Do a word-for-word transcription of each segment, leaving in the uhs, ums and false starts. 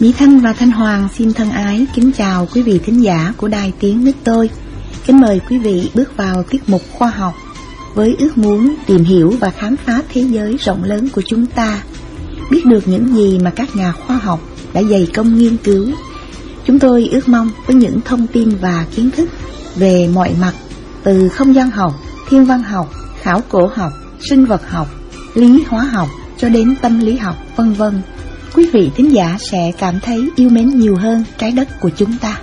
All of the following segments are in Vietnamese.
Mỹ Thanh và Thanh Hoàng xin thân ái kính chào quý vị thính giả của Đài Tiếng Nước Tôi. Kính mời quý vị bước vào tiết mục khoa học với ước muốn tìm hiểu và khám phá thế giới rộng lớn của chúng ta, biết được những gì mà các nhà khoa học đã dày công nghiên cứu. Chúng tôi ước mong với những thông tin và kiến thức về mọi mặt, từ không gian học, thiên văn học, khảo cổ học, sinh vật học, lý hóa học cho đến tâm lý học, vân vân, quý vị thính giả sẽ cảm thấy yêu mến nhiều hơn trái đất của chúng ta.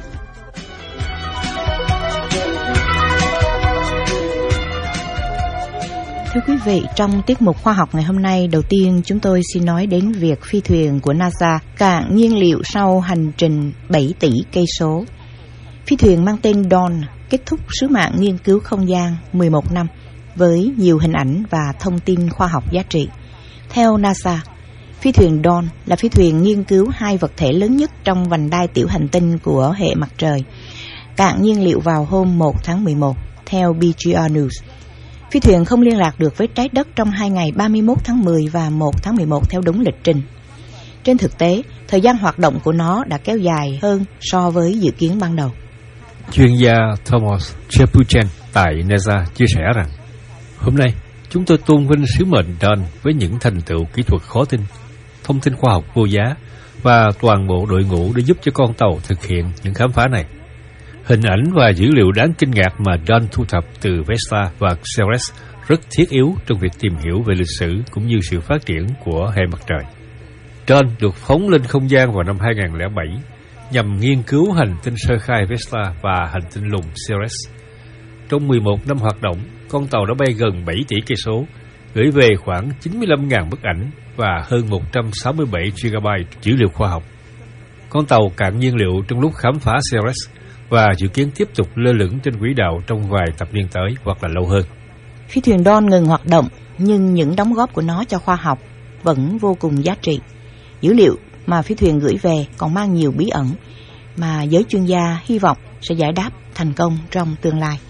Thưa quý vị, trong tiết mục khoa học ngày hôm nay, đầu tiên chúng tôi xin nói đến việc phi thuyền của NASA cạn nhiên liệu sau hành trình bảy tỷ cây số. Phi thuyền mang tên Dawn kết thúc sứ mạng nghiên cứu không gian mười một năm với nhiều hình ảnh và thông tin khoa học giá trị. Theo NASA, phi thuyền Dawn là phi thuyền nghiên cứu hai vật thể lớn nhất trong vành đai tiểu hành tinh của hệ mặt trời, cạn nhiên liệu vào hôm một tháng mười một, theo B G R News. Phi thuyền không liên lạc được với trái đất trong hai ngày ba mươi mốt tháng mười và một tháng mười một theo đúng lịch trình. Trên thực tế, thời gian hoạt động của nó đã kéo dài hơn so với dự kiến ban đầu. Chuyên gia Thomas Chepuchen tại NASA chia sẻ rằng, hôm nay chúng tôi tôn vinh sứ mệnh Dawn với những thành tựu kỹ thuật khó tin, thông tin khoa học vô giá và toàn bộ đội ngũ để giúp cho con tàu thực hiện những khám phá này. Hình ảnh và dữ liệu đáng kinh ngạc mà Dawn thu thập từ Vesta và Ceres rất thiết yếu trong việc tìm hiểu về lịch sử cũng như sự phát triển của hệ mặt trời. Dawn được phóng lên không gian vào năm hai nghìn không trăm lẻ bảy nhằm nghiên cứu hành tinh sơ khai Vesta và hành tinh lùn Ceres. Trong mười một năm hoạt động, con tàu đã bay gần bảy tỷ cây số, gửi về khoảng chín mươi lăm nghìn bức ảnh và hơn một trăm sáu mươi bảy gigabyte dữ liệu khoa học. Con tàu cạn nhiên liệu trong lúc khám phá Ceres và dự kiến tiếp tục lơ lửng trên quỹ đạo trong vài thập niên tới hoặc là lâu hơn. Phi thuyền Dawn ngừng hoạt động, nhưng những đóng góp của nó cho khoa học vẫn vô cùng giá trị. Dữ liệu mà phi thuyền gửi về còn mang nhiều bí ẩn mà giới chuyên gia hy vọng sẽ giải đáp thành công trong tương lai.